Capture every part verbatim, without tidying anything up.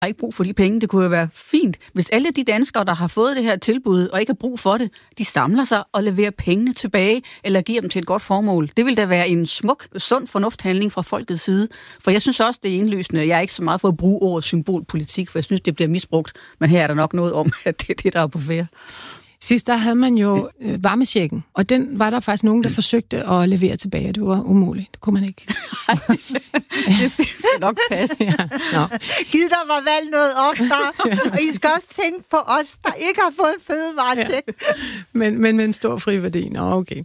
har ikke brug for de penge. Det kunne jo være fint, hvis alle de danskere, der har fået det her tilbud, og ikke har brug for det, de samler sig og leverer pengene tilbage, eller giver dem til et godt formål. Det vil da være en smuk, sund fornufthandling fra folkets side. For jeg synes også, det er indlysende. Jeg er ikke så meget for at bruge ordet symbolpolitik, for jeg synes, det bliver misbrugt. Men her er der nok noget om, at det er det, der er på færde. Sidst der havde man jo øh, varmechecken, og den var der faktisk nogen, der forsøgte at levere tilbage. Det var umuligt. Det kunne man ikke. Det skal nok passe. Ja. No. Giv der var valgt noget oftere, og I skal også tænke på os, der ikke har fået fødevarecheck. Ja. Men, men med en stor friværdi. Nå, okay.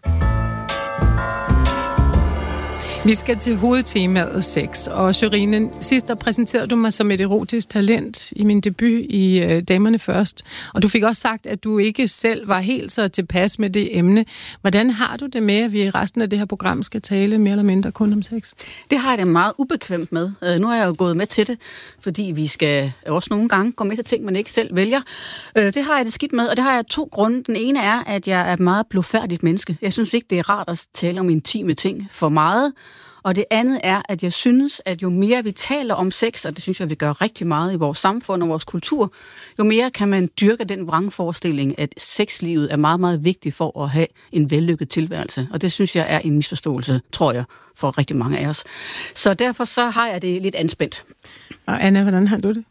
Vi skal til hovedtemaet sex, og Sørine, sidst der præsenterede du mig som et erotisk talent i min debut i øh, Damerne Først, og du fik også sagt, at du ikke selv var helt så tilpas med det emne. Hvordan har du det med, at vi i resten af det her program skal tale mere eller mindre kun om sex? Det har jeg det meget ubekvemt med. Uh, nu har jeg jo gået med til det, fordi vi skal også nogle gange gå med til ting, man ikke selv vælger. Uh, det har jeg det skidt med, og det har jeg to grunde. Den ene er, at jeg er et meget blufærdigt menneske. Jeg synes ikke, det er rart at tale om intime ting for meget. Og det andet er, at jeg synes, at jo mere vi taler om sex, og det synes jeg, vi gør rigtig meget i vores samfund og vores kultur, jo mere kan man dyrke den vrangforestilling, at sexlivet er meget, meget vigtigt for at have en vellykket tilværelse. Og det synes jeg er en misforståelse, tror jeg, for rigtig mange af os. Så derfor så har jeg det lidt anspændt. Og Anna, hvordan har du det?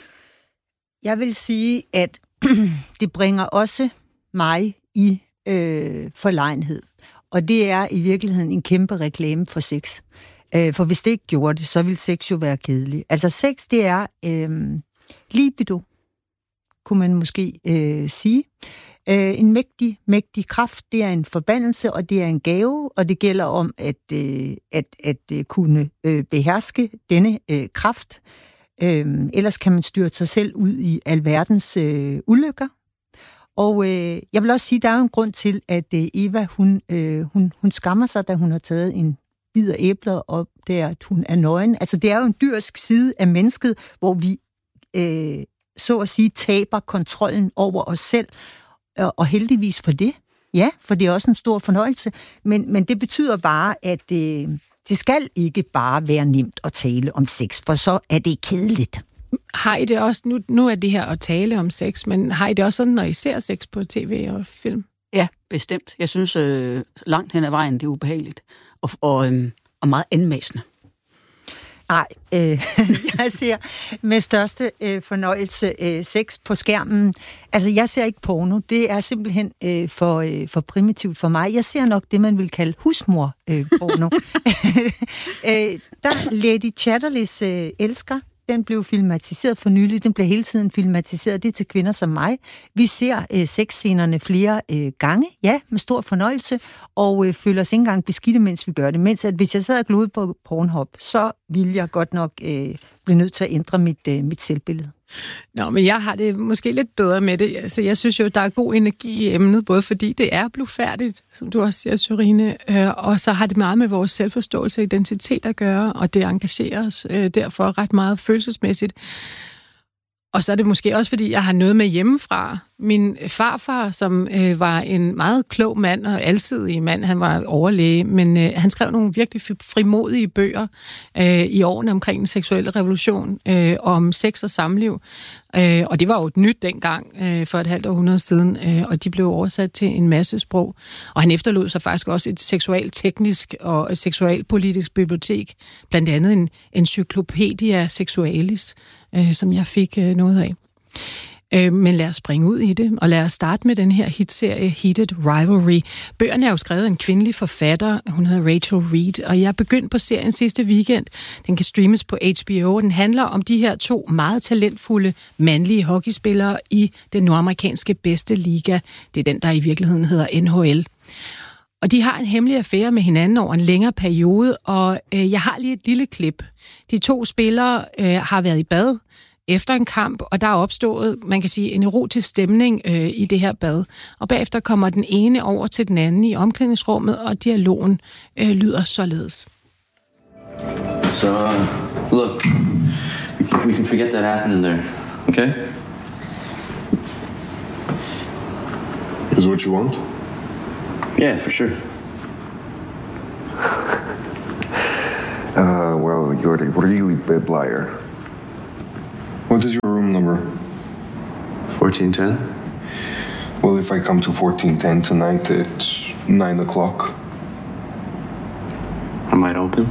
Jeg vil sige, at det bringer også mig i øh, forlegenhed. Og det er i virkeligheden en kæmpe reklame for sex. Øh, for hvis det ikke gjorde det, så ville sex jo være kedeligt. Altså sex, det er øh, libido, kunne man måske øh, sige. Øh, en mægtig, mægtig kraft, det er en forbandelse, og det er en gave, og det gælder om at, øh, at, at øh, kunne øh, beherske denne øh, kraft. Øh, ellers kan man styrte sig selv ud i alverdens øh, ulykker. Og øh, jeg vil også sige, at der er jo en grund til, at øh, Eva, hun, øh, hun, hun skammer sig, da hun har taget en bid af æbler, og det er, at hun er nøgen. Altså, det er jo en dyrsk side af mennesket, hvor vi, øh, så at sige, taber kontrollen over os selv, og, og heldigvis for det. Ja, for det er også en stor fornøjelse, men, men det betyder bare, at øh, det skal ikke bare være nemt at tale om sex, for så er det kedeligt. Har I det også, nu, nu er det her at tale om sex, men har I det også sådan, når I ser sex på tv og film? Ja, bestemt. Jeg synes øh, langt hen ad vejen, det er ubehageligt og, og, øh, og meget anmasende. Nej, øh, jeg ser med største øh, fornøjelse øh, sex på skærmen. Altså, jeg ser ikke porno. Det er simpelthen øh, for, øh, for primitivt for mig. Jeg ser nok det, man vil kalde husmor-porno. Øh, øh, der Lady Chatterleys øh, elsker. Den blev filmatiseret for nylig. Den bliver hele tiden filmatiseret. Det er til kvinder som mig. Vi ser øh, sexscenerne flere øh, gange, ja, med stor fornøjelse, og øh, føler os ikke engang beskidte, mens vi gør det. Mens at hvis jeg sad og glodede på Pornhub, så ville jeg godt nok øh, blive nødt til at ændre mit, øh, mit selvbillede. Nå, men jeg har det måske lidt bedre med det. Altså, jeg synes jo, der er god energi i emnet, både fordi det er blufærdigt, som du også siger, Sørine, øh, og så har det meget med vores selvforståelse og identitet at gøre, og det engagerer os øh, derfor ret meget følelsesmæssigt. Og så er det måske også, fordi jeg har noget med hjemmefra. Min farfar, som øh, var en meget klog mand og alsidig mand, han var overlæge, men øh, han skrev nogle virkelig frimodige bøger øh, i årene omkring den seksuelle revolution, øh, om sex og samliv. Øh, og det var jo et nyt dengang, øh, for et halvt århundrede siden, øh, og de blev oversat til en masse sprog. Og han efterlod sig faktisk også et seksualteknisk og et seksualpolitisk bibliotek, blandt andet en Encyclopedia Sexualis, øh, som jeg fik øh, noget af. Øh, men lad os springe ud i det, og lad os starte med den her hitserie Heated Rivalry. Bøgerne er jo skrevet af en kvindelig forfatter, hun hedder Rachel Reed, og jeg begyndte på serien sidste weekend. Den kan streames på H B O, og den handler om de her to meget talentfulde mandlige hockeyspillere i den nordamerikanske bedste liga. Det er den, der i virkeligheden hedder N H L. Og de har en hemmelig affære med hinanden over en længere periode, og øh, jeg har lige et lille klip. De to spillere øh, har været i bad efter en kamp, og der er opstået, man kan sige, en erotisk stemning øh, i det her bad. Og bagefter kommer den ene over til den anden i omklædningsrummet, og dialogen øh, lyder således. So, uh, look, we can, we can forget that happened in there, okay? Is what you want? Yeah, for sure. uh, well, you're a really bad liar. What does your fourteen ten? Well, if I come to fourteen ten tonight, it's nine o'clock. I might open.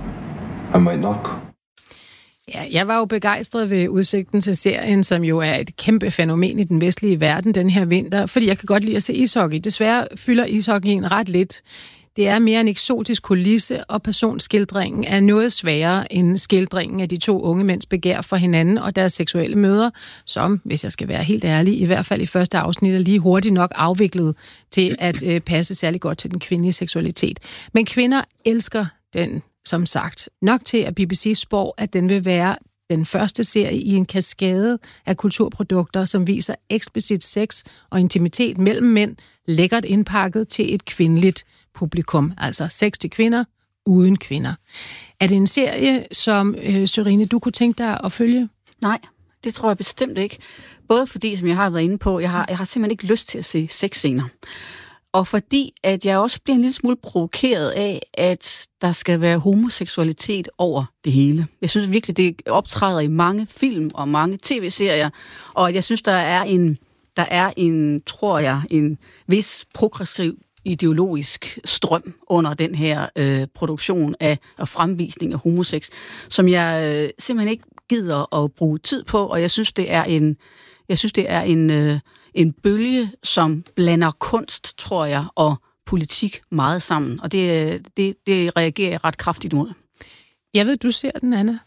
I might knock. Ja, jeg var jo begejstret ved udsigten til serien, som jo er et kæmpe fænomen i den vestlige verden den her vinter, fordi jeg kan godt lide at se ishockey. Desværre fylder ishockeyen ret lidt. Det er mere en eksotisk kulisse, og personskildringen er noget sværere end skildringen af de to unge mænds begær for hinanden og deres seksuelle møder, som, hvis jeg skal være helt ærlig, i hvert fald i første afsnit er lige hurtigt nok afviklet til at øh, passe særlig godt til den kvindelige seksualitet. Men kvinder elsker den, som sagt, nok til, at B B C spår, at den vil være den første serie i en kaskade af kulturprodukter, som viser eksplicit sex og intimitet mellem mænd, lækkert indpakket til et kvindeligt publikum, altså sex til kvinder uden kvinder. Er det en serie, som, øh, Sørine, du kunne tænke dig at følge? Nej, det tror jeg bestemt ikke. Både fordi, som jeg har været inde på, jeg har, jeg har simpelthen ikke lyst til at se sexscener. Og fordi, at jeg også bliver en lille smule provokeret af, at der skal være homoseksualitet over det hele. Jeg synes virkelig, det optræder i mange film og mange tv-serier, og jeg synes, der er en, der er en, tror jeg, en vis progressiv ideologisk strøm under den her øh, produktion af og fremvisning af homosex, som jeg øh, simpelthen ikke gider at bruge tid på, og jeg synes, det er en, jeg synes, det er en, øh, en bølge, som blander kunst, tror jeg, og politik meget sammen, og det, det, det reagerer jeg ret kraftigt mod. Jeg ved, du ser den, Anna.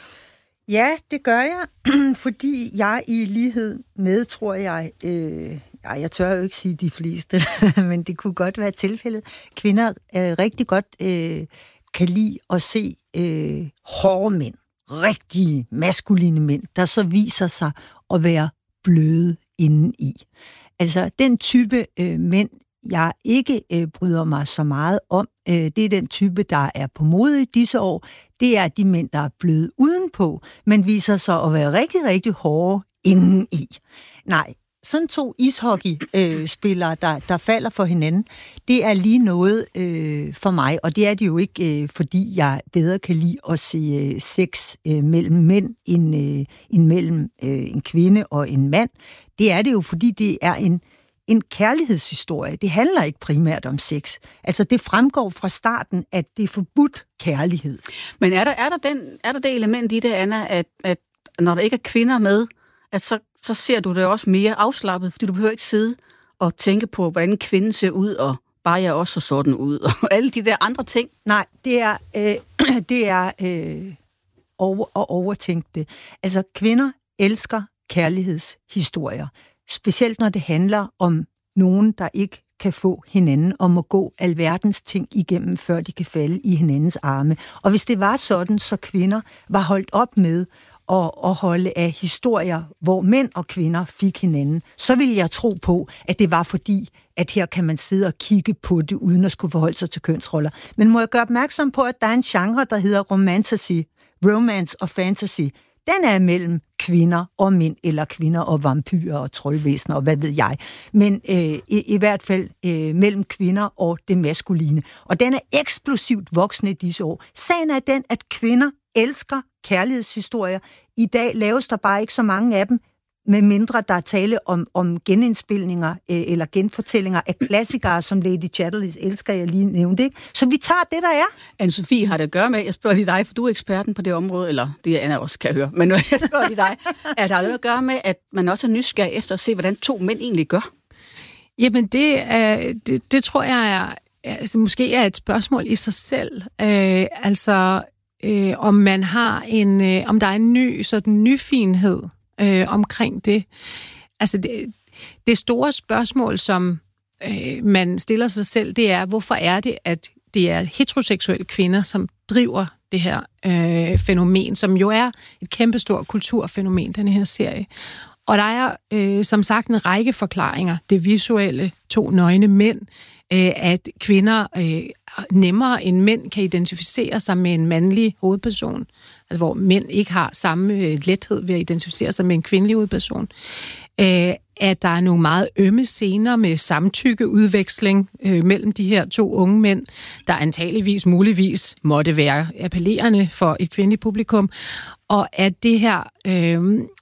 Ja, det gør jeg, fordi jeg i lighed med, tror jeg, øh, ja, jeg tør jo ikke sige de fleste, men det kunne godt være tilfældet. Kvinder øh, rigtig godt øh, kan lide at se øh, hårde mænd, rigtige maskuline mænd, der så viser sig at være bløde indeni. Altså den type øh, mænd, jeg ikke øh, bryder mig så meget om, øh, det er den type, der er på mode i disse år. Det er de mænd, der er bløde udenpå, men viser sig at være rigtig, rigtig hårde indeni. Nej, sådan to ishockey-spillere, øh, der, der falder for hinanden, det er lige noget øh, for mig, og det er det jo ikke, øh, fordi jeg bedre kan lide at se øh, sex øh, mellem mænd end, øh, end mellem øh, en kvinde og en mand. Det er det jo, fordi det er en En kærlighedshistorie. Det handler ikke primært om sex. Altså, det fremgår fra starten, at det er forbudt kærlighed. Men er der, er der, den, er der det element i det, Anna, at, at når der ikke er kvinder med, at så, så ser du det også mere afslappet, fordi du behøver ikke sidde og tænke på, hvordan en kvinde ser ud, og bare jeg også så sådan ud, og alle de der andre ting? Nej, det er, øh, det er øh, over, at overtænke det. Altså, kvinder elsker kærlighedshistorier. Specielt når det handler om nogen, der ikke kan få hinanden og må gå alverdens ting igennem, før de kan falde i hinandens arme. Og hvis det var sådan, så kvinder var holdt op med at, at holde af historier, hvor mænd og kvinder fik hinanden, så ville jeg tro på, at det var fordi, at her kan man sidde og kigge på det, uden at skulle forholde sig til kønsroller. Men må jeg gøre opmærksom på, at der er en genre, der hedder romantasy, romance og fantasy. Den er mellem kvinder og mænd, eller kvinder og vampyrer og troldvæsener, og hvad ved jeg. Men øh, i, i hvert fald øh, mellem kvinder og det maskuline. Og den er eksplosivt voksende i disse år. Sagen er den, at kvinder elsker kærlighedshistorier. I dag laves der bare ikke så mange af dem, med mindre der er tale om, om genindspilninger øh, eller genfortællinger af klassikere, som Lady Chatterley's elsker, jeg lige nævnte, ikke? Så vi tager det, der er. Anne-Sophie, har det at gøre med, jeg spørger lige dig, for du er eksperten på det område, eller det er Anna også, kan jeg høre, men nu jeg spørger lige dig, er der noget at gøre med, at man også er nysgerrig efter at se, hvordan to mænd egentlig gør? Jamen, det, er, det, det tror jeg er, altså, måske er et spørgsmål i sig selv. Øh, altså, øh, om man har en, øh, om der er en ny sådan nyfinhed Øh, omkring det. Altså det, det store spørgsmål, som øh, man stiller sig selv, det er, hvorfor er det, at det er heteroseksuelle kvinder, som driver det her øh, fænomen, som jo er et kæmpestort kulturfænomen, den her serie. Og der er øh, som sagt en række forklaringer. Det visuelle, to nøgne mænd, øh, at kvinder øh, nemmere end mænd kan identificere sig med en mandlig hovedperson, altså hvor mænd ikke har samme øh, lethed ved at identificere sig med en kvindelig hovedperson. Øh, at der er nogle meget ømme scener med samtykkeudveksling øh, mellem de her to unge mænd, der antageligvis muligvis måtte være appellerende for et kvindeligt publikum, og at det her... Øh,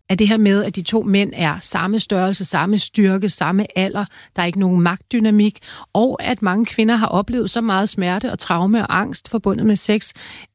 at det her med, at de to mænd er samme størrelse, samme styrke, samme alder, der er ikke nogen magtdynamik, og at mange kvinder har oplevet så meget smerte og traume og angst forbundet med sex,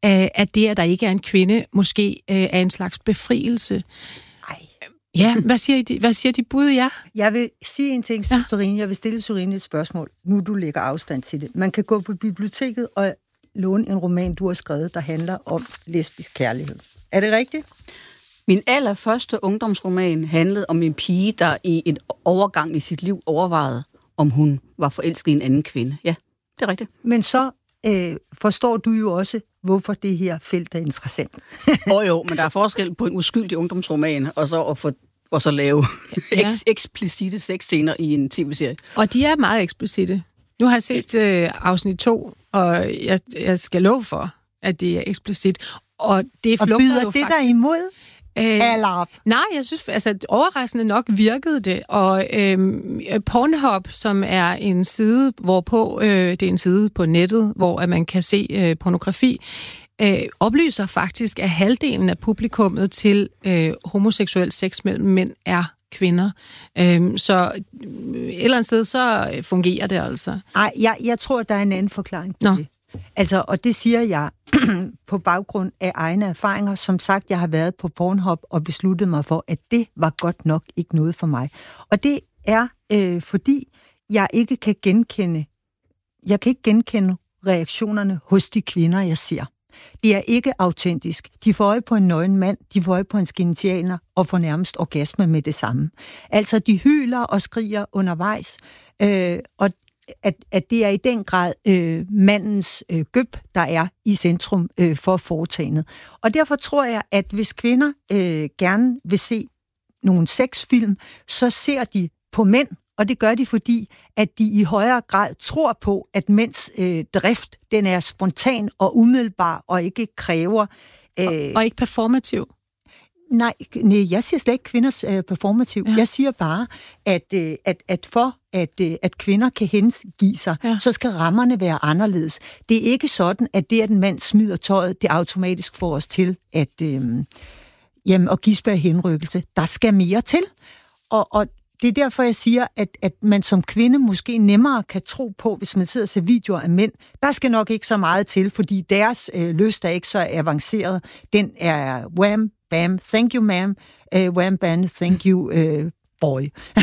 at det, at der ikke er en kvinde, måske er en slags befrielse. Ej. Ja, hvad siger de, hvad siger de bud, ja? Jeg vil sige en ting, ja. Sørine. Jeg vil stille Sørine et spørgsmål, nu du lægger afstand til det. Man kan gå på biblioteket og låne en roman, du har skrevet, der handler om lesbisk kærlighed. Er det rigtigt? Min allerførste ungdomsroman handlede om en pige, der i en overgang i sit liv overvejede, om hun var forelsket i en anden kvinde. Ja, det er rigtigt. Men så øh, forstår du jo også, hvorfor det her felt er interessant. Åh oh, jo, men der er forskel på en uskyldig ungdomsroman, og så at få og så lave ja. eks- eksplicite sexscener i en tv-serie. Og de er meget eksplicite. Nu har jeg set øh, afsnit to, og jeg, jeg skal love for, at det er eksplicit. Og det flugter og byder jo det faktisk der imod? Øh, Eller? Nej, jeg synes, altså overraskende nok virkede det. Og øh, Pornhub, som er en side, hvorpå, øh, det er en side på nettet, hvor at man kan se øh, pornografi, øh, oplyser faktisk, at halvdelen af publikummet til øh, homoseksuel sex mellem mænd er kvinder. Øhm, så et eller andet sted, så fungerer det altså. Nej, jeg, jeg tror, der er en anden forklaring på Nå. det. Altså, og det siger jeg på baggrund af egne erfaringer. Som sagt, jeg har været på Pornhub og besluttet mig for, at det var godt nok ikke noget for mig. Og det er, øh, fordi jeg ikke kan genkende, jeg kan ikke genkende reaktionerne hos de kvinder, jeg ser. Det er ikke autentisk. De får øje på en nøgen mand, de får øje på en genitaler og får nærmest orgasme med det samme. Altså, de hyler og skriger undervejs, øh, og at, at det er i den grad øh, mandens øh, gøb, der er i centrum øh, for foretagendet. Og derfor tror jeg, at hvis kvinder øh, gerne vil se nogle sexfilm, så ser de på mænd, og det gør de, fordi at de i højere grad tror på, at mænds øh, drift, den er spontan og umiddelbar, og ikke kræver... Øh, og, og ikke performativ. Nej, nej, jeg siger slet ikke kvinders øh, performativ. Ja. Jeg siger bare, at, øh, at, at for at, øh, at kvinder kan hengive sig, ja. så skal rammerne være anderledes. Det er ikke sådan, at det, at en mand smider tøjet, det automatisk får os til at, øh, jamen, at gispe af henrykkelse. Der skal mere til. Og, og det er derfor, jeg siger, at, at man som kvinde måske nemmere kan tro på, hvis man sidder og ser videoer af mænd. Der skal nok ikke så meget til, fordi deres øh, lyst er ikke så avanceret. Den er wham, bam, thank you, ma'am. Uh, wham, bam, thank you, uh, boy.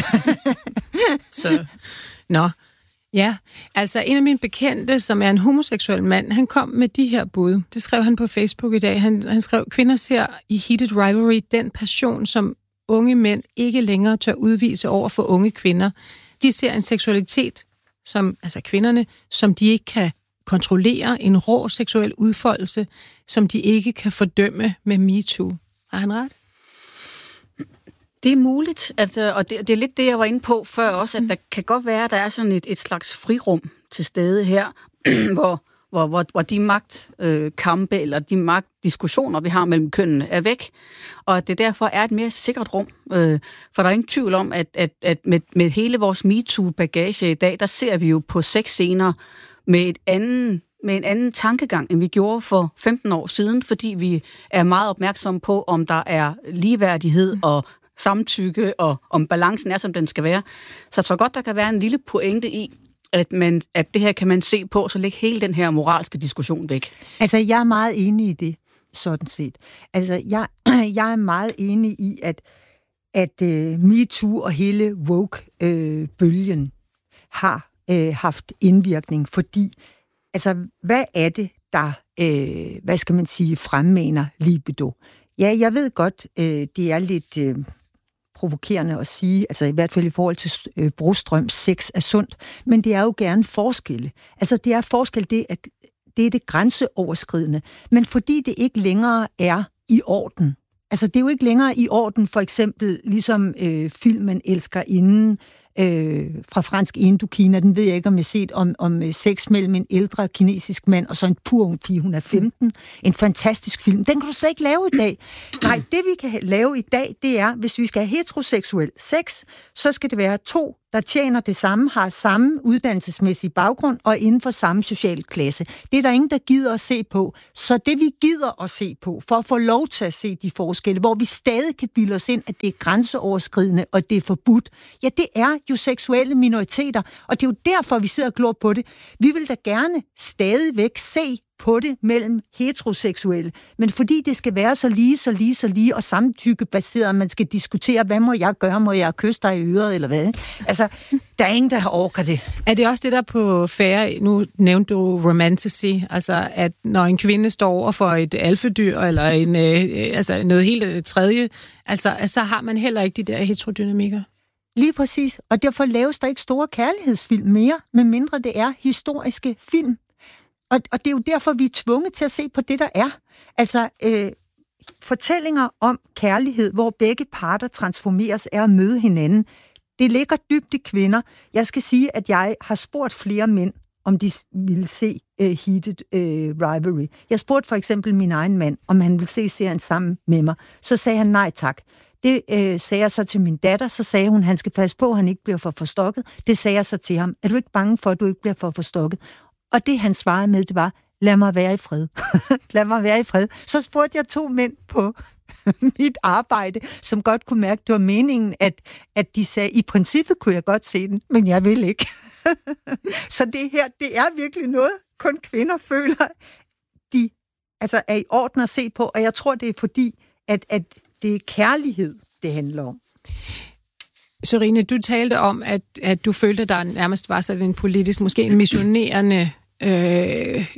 Så, nå. Ja, altså en af mine bekendte, som er en homoseksuel mand, han kom med de her bud. Det skrev han på Facebook i dag. Han, han skrev, kvinder ser i heated rivalry den passion, som unge mænd ikke længere tør udvise over for unge kvinder. De ser en seksualitet, som, altså kvinderne, som de ikke kan kontrollere, en rå seksuel udfoldelse, som de ikke kan fordømme med MeToo. Har han ret? Det er muligt, at, og det, det er lidt det, jeg var inde på før også, at der kan godt være, at der er sådan et, et slags frirum til stede her, hvor, hvor, hvor, hvor de magtkampe øh, eller de magtdiskussioner, vi har mellem kønnene, er væk. Og at det derfor er et mere sikkert rum. Øh, for der er ingen tvivl om, at, at, at med, med hele vores MeToo-bagage i dag, der ser vi jo på sexscener med et andet med en anden tankegang, end vi gjorde for femten år siden, fordi vi er meget opmærksomme på, om der er ligeværdighed og samtykke, og om balancen er, som den skal være. Så jeg tror godt, der kan være en lille pointe i, at, man, at det her kan man se på, så lægge hele den her moralske diskussion væk. Altså, jeg er meget enig i det, sådan set. Altså, jeg, jeg er meget enig i, at, at uh, MeToo og hele woke-bølgen uh, har uh, haft indvirkning, fordi altså, hvad er det, der, øh, hvad skal man sige, fremmaner libido? Ja, jeg ved godt, øh, det er lidt øh, provokerende at sige, altså i hvert fald i forhold til øh, Brostrøms sex er sundt, men det er jo gerne forskelle. Altså, det er forskel, det, at det er det grænseoverskridende, men fordi det ikke længere er i orden. Altså, det er jo ikke længere i orden, for eksempel, ligesom øh, filmen Elskerinden, Øh, fra fransk Indokina, den ved jeg ikke, om jeg har set, om, om sex mellem en ældre kinesisk mand og så en pur ung pige, hun er femten. En fantastisk film. Den kan du så ikke lave i dag. Nej, det vi kan lave i dag, det er, hvis vi skal have heteroseksuel sex, så skal det være to, der tjener det samme, har samme uddannelsesmæssig baggrund og inden for samme social klasse. Det er der ingen, der gider at se på. Så det, vi gider at se på, for at få lov til at se de forskelle, hvor vi stadig kan bilde os ind, at det er grænseoverskridende, og det er forbudt, ja, det er jo seksuelle minoriteter, og det er jo derfor, vi sidder og glor på det. Vi vil da gerne stadigvæk se på det mellem heteroseksuelle, men fordi det skal være så lige, så lige, så lige og samtykkebaseret, man skal diskutere, hvad må jeg gøre, må jeg kysse dig i øret, eller hvad? Altså, der er ingen, der orker det. Er det også det, der på færre, nu nævnte du romantasy, altså at når en kvinde står over for et alfedyr, eller en, øh, altså noget helt tredje, altså så har man heller ikke de der heterodynamikker? Lige præcis, og derfor laves der ikke store kærlighedsfilm mere, medmindre det er historiske film. Og, og det er jo derfor, vi er tvunget til at se på det, der er. Altså, øh, fortællinger om kærlighed, hvor begge parter transformeres, er at møde hinanden. Det ligger dybt i kvinder. Jeg skal sige, at jeg har spurgt flere mænd, om de ville se uh, Heated uh, Rivalry. Jeg spurgte for eksempel min egen mand, om han ville se serien sammen med mig. Så sagde han nej tak. Det øh, sagde jeg så til min datter, så sagde hun, han skal passe på, at han ikke bliver for forstokket. Det sagde jeg så til ham. Er du ikke bange for, at du ikke bliver for forstokket? Og det, han svarede med, det var, lad mig være i fred. lad mig være i fred. Så spurgte jeg to mænd på mit arbejde, som godt kunne mærke, det var meningen, at, at de sagde, i princippet kunne jeg godt se den, men jeg vil ikke. Så det her, det er virkelig noget, kun kvinder føler, de altså, er i orden at se på, og jeg tror, det er fordi, at, at det er kærlighed, det handler om. Sørine, du talte om, at, at du følte, at der nærmest var sådan en politisk, måske en missionerende øh,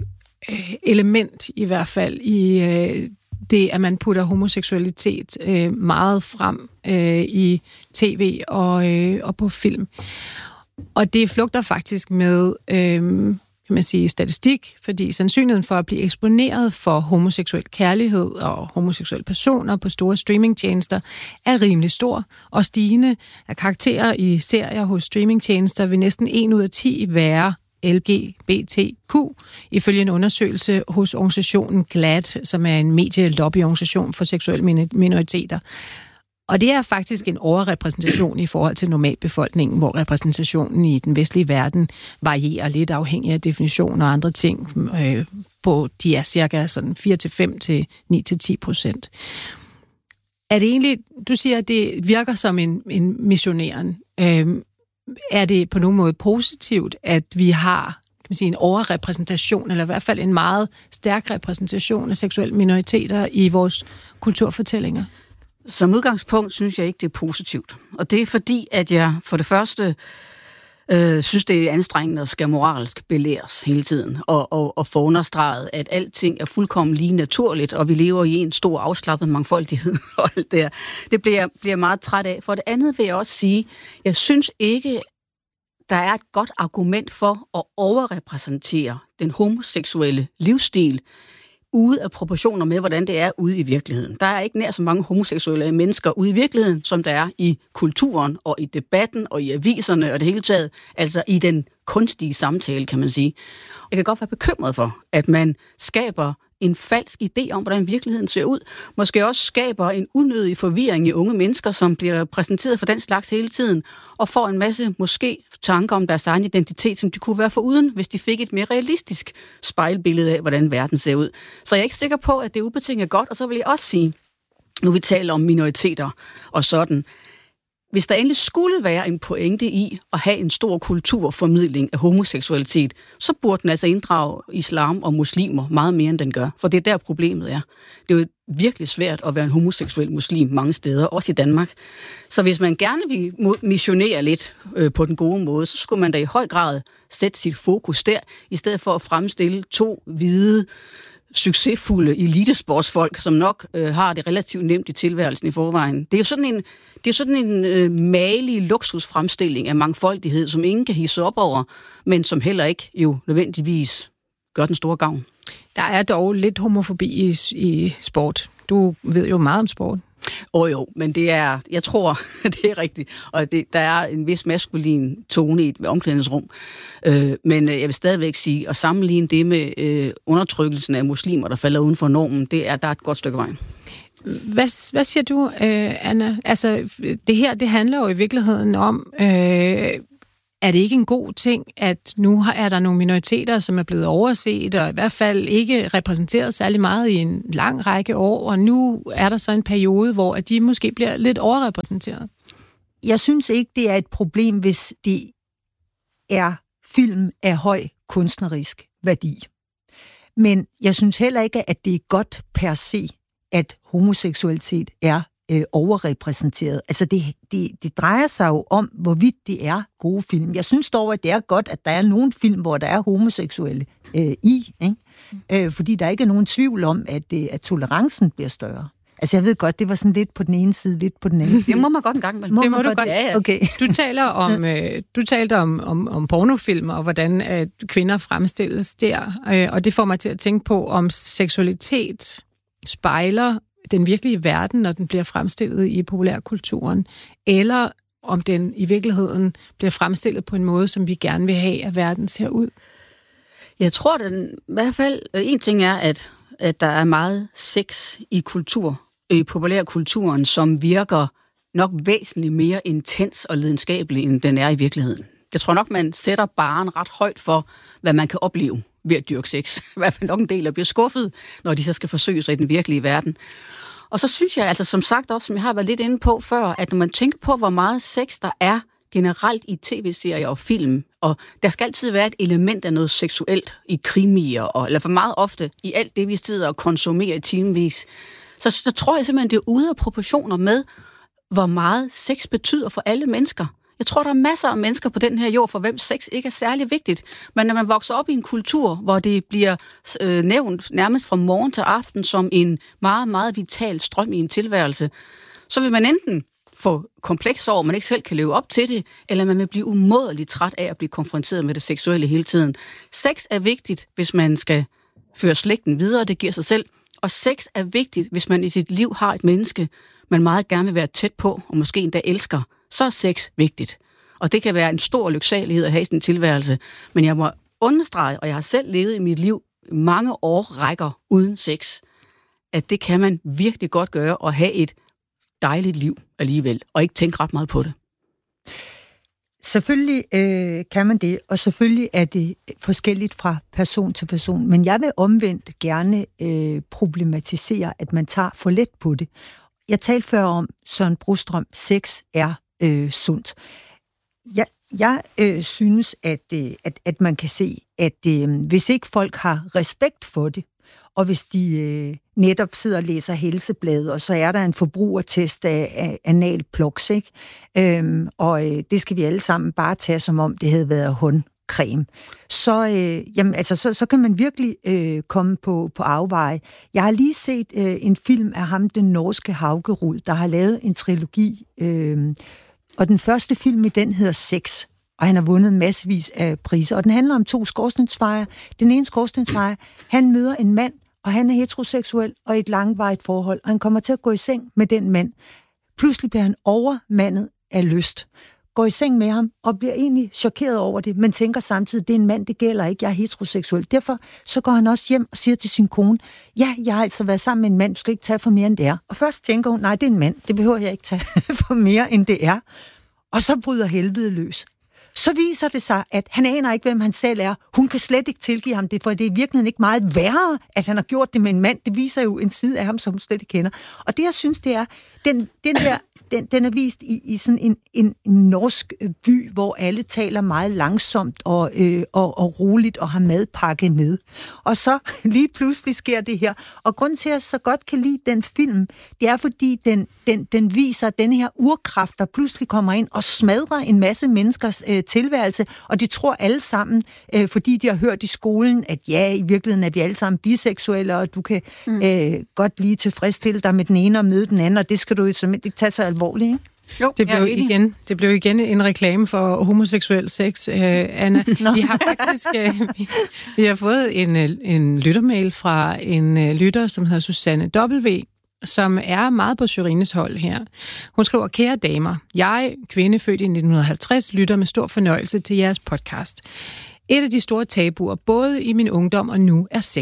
element i hvert fald i øh, det, at man putter homoseksualitet øh, meget frem øh, i tv og, øh, og på film. Og det flugter faktisk med øh, kan man sige, statistik, fordi sandsynligheden for at blive eksponeret for homoseksuel kærlighed og homoseksuelle personer på store streamingtjenester er rimelig stor og stigende. Af karakterer i serier hos streamingtjenester vil næsten en ud af ti være L G B T Q, ifølge en undersøgelse hos organisationen GLAAD, som er en medielobbyorganisation for seksuelle minoriteter. Og det er faktisk en overrepræsentation i forhold til normalbefolkningen, hvor repræsentationen i den vestlige verden varierer lidt afhængig af definition og andre ting. Øh, på, de er cirka sådan fire til fem til ni til ti procent. Er det egentlig, du siger, at det virker som en, en missionæren. Øh, er det på nogen måde positivt, at vi har kan man sige, en overrepræsentation, eller i hvert fald en meget stærk repræsentation af seksuelle minoriteter i vores kulturfortællinger? Som udgangspunkt synes jeg ikke, det er positivt. Og det er fordi, at jeg for det første øh, synes, det er anstrengende at skal moralsk belæres hele tiden. Og, og, og få understreget, at alting er fuldkommen lige naturligt, og vi lever i en stor afslappet mangfoldighed og alt det her. Det bliver, bliver jeg meget træt af. For det andet vil jeg også sige, jeg synes ikke, der er et godt argument for at overrepræsentere den homoseksuelle livsstil ude af proportioner med, hvordan det er ude i virkeligheden. Der er ikke nær så mange homoseksuelle mennesker ude i virkeligheden, som der er i kulturen og i debatten og i aviserne og det hele taget, altså i den kunstige samtale, kan man sige. Jeg kan godt være bekymret for, at man skaber en falsk idé om, hvordan virkeligheden ser ud. Måske også skaber en unødig forvirring i unge mennesker, som bliver præsenteret for den slags hele tiden, og får en masse måske tanker om deres egen identitet, som de kunne være foruden, hvis de fik et mere realistisk spejlbillede af, hvordan verden ser ud. Så jeg er ikke sikker på, at det er ubetinget godt, og så vil jeg også sige, nu vi taler om minoriteter og sådan, hvis der endelig skulle være en pointe i at have en stor kulturformidling af homoseksualitet, så burde den altså inddrage islam og muslimer meget mere, end den gør. For det er der problemet er. Det er jo virkelig svært at være en homoseksuel muslim mange steder, også i Danmark. Så hvis man gerne vil missionere lidt øh, på den gode måde, så skulle man da i høj grad sætte sit fokus der, i stedet for at fremstille to hvide, succesfulde elitesportsfolk, som nok øh, har det relativt nemt i tilværelsen i forvejen. Det er jo sådan en, det er sådan en øh, malig luksusfremstilling af mangfoldighed, som ingen kan hisse op over, men som heller ikke jo nødvendigvis gør den store gavn. Der er dog lidt homofobi i, i sport. Du ved jo meget om sport. Åh oh, jo, men det er, jeg tror, det er rigtigt, og det, der er en vis maskulin tone i et omklædningsrum. Øh, men jeg vil stadigvæk sige, at sammenligne det med øh, undertrykkelsen af muslimer, der falder uden for normen, det er, der er et godt stykke vejen. Hvad, hvad siger du, øh, Anna? Altså, det her, det handler jo i virkeligheden om, øh, er det ikke en god ting, at nu er der nogle minoriteter, som er blevet overset, og i hvert fald ikke repræsenteret særlig meget i en lang række år, og nu er der så en periode, hvor at de måske bliver lidt overrepræsenteret? Jeg synes ikke, det er et problem, hvis det er film af høj kunstnerisk værdi. Men jeg synes heller ikke, at det er godt per se, at homoseksualitet er øh, overrepræsenteret. Altså det, det, det drejer sig jo om, hvorvidt det er gode film. Jeg synes dog, at det er godt, at der er nogle film, hvor der er homoseksuelle øh, i, ikke? Øh, fordi der ikke er nogen tvivl om, at, øh, at tolerancen bliver større. Altså jeg ved godt, det var sådan lidt på den ene side, lidt på den anden side. Det må man godt en gang imellem. Må det må du godt. Ja, ja. Okay. Du taler om øh, du talte om, om, om pornofilm og hvordan at kvinder fremstilles der, øh, og det får mig til at tænke på, om seksualitet spejler den virkelige verden, når den bliver fremstillet i populærkulturen, eller om den i virkeligheden bliver fremstillet på en måde, som vi gerne vil have, at verden ser ud. Jeg tror, at den, i hvert fald en ting er, at, at der er meget sex i kultur, i populærkulturen, som virker nok væsentligt mere intens og lidenskabelig, end den er i virkeligheden. Jeg tror nok, man sætter barren ret højt for, hvad man kan opleve ved at dyrke sex. I hvert fald nok en del, der bliver skuffet, når de så skal forsøge sig i den virkelige verden. Og så synes jeg, altså som sagt også, som jeg har været lidt inde på før, at når man tænker på, hvor meget sex der er generelt i tv-serier og film, og der skal altid være et element af noget seksuelt i krimier, og, eller for meget ofte i alt det, vi sidder og konsumerer i timevis, så, så tror jeg simpelthen, det er ude af proportioner med, hvor meget sex betyder for alle mennesker. Jeg tror, der er masser af mennesker på den her jord, for hvem sex ikke er særlig vigtigt. Men når man vokser op i en kultur, hvor det bliver øh, nævnt nærmest fra morgen til aften som en meget, meget vital strøm i en tilværelse, så vil man enten få kompleks over, man ikke selv kan leve op til det, eller man vil blive umådeligt træt af at blive konfronteret med det seksuelle hele tiden. Sex er vigtigt, hvis man skal føre slægten videre, det giver sig selv. Og sex er vigtigt, hvis man i sit liv har et menneske, man meget gerne vil være tæt på, og måske endda elsker. Så er sex vigtigt. Og det kan være en stor lyksalighed at have i sin tilværelse. Men jeg må understrege, og jeg har selv levet i mit liv mange år rækker uden sex, at det kan man virkelig godt gøre og have et dejligt liv alligevel, og ikke tænke ret meget på det. Selvfølgelig øh, kan man det, og selvfølgelig er det forskelligt fra person til person. Men jeg vil omvendt gerne øh, problematisere, at man tager for let på det. Jeg talte før om, Søren Brostrøm, sex er øh, sundt. Jeg, jeg øh, synes, at, øh, at, at man kan se, at øh, hvis ikke folk har respekt for det, og hvis de øh, netop sidder og læser helsebladet, og så er der en forbrugertest af, af analplugs, ikke? Øhm, og øh, det skal vi alle sammen bare tage, som om det havde været håndcreme. Så, øh, jamen, altså, så, så kan man virkelig øh, komme på, på afveje. Jeg har lige set øh, en film af ham, den norske Haugerud, der har lavet en trilogi, øh, og den første film i den hedder Sex, og han har vundet massevis af priser, og den handler om to skorstensfejere. Den ene skorstensfejer, han møder en mand, og han er heteroseksuel og i et langvarigt forhold, og han kommer til at gå i seng med den mand. Pludselig bliver han overmandet af lyst. Går i seng med ham og bliver egentlig chokeret over det, men tænker samtidig, det er en mand, det gælder ikke, jeg er heteroseksuel. Derfor så går han også hjem og siger til sin kone, ja, jeg har altså været sammen med en mand, du skal ikke tage for mere end det er. Og først tænker hun, nej, det er en mand, det behøver jeg ikke tage for mere end det er. Og så bryder helvede løs. Så viser det sig, at han aner ikke, hvem han selv er. Hun kan slet ikke tilgive ham det, for det er i virkeligheden ikke meget værre, at han har gjort det med en mand. Det viser jo en side af ham, som hun slet ikke kender. Og det, jeg synes, det er, den, den der, den, den er vist i, i sådan en, en, en norsk by, hvor alle taler meget langsomt og, øh, og, og roligt og har madpakke med. Og så lige pludselig sker det her. Og grunden til, at jeg så godt kan lide den film, det er, fordi den, den, den viser den her urkraft, der pludselig kommer ind og smadrer en masse menneskers øh, tilværelse, og de tror alle sammen, øh, fordi de har hørt i skolen, at ja, i virkeligheden er vi alle sammen biseksuelle, og du kan mm. øh, godt lige tilfredsstille dig med den ene og møde den anden, og det skal du jo ikke tage så alvorligt, ikke? Jo, det blev, igen, det blev igen en reklame for homoseksuel sex, øh, Anna. Vi har faktisk øh, vi, vi har fået en, en lyttermail fra en øh, lytter, som hedder Susanne W., som er meget på Sørines hold her. Hun skriver, kære damer, jeg, kvinde født i nitten halvtreds, lytter med stor fornøjelse til jeres podcast. Et af de store tabuer, både i min ungdom og nu, er sex.